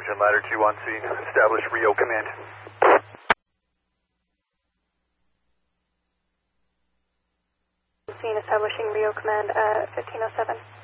Engine Ladder 2 on scene. Establish Rio command. Scene establishing Rio command at 1507.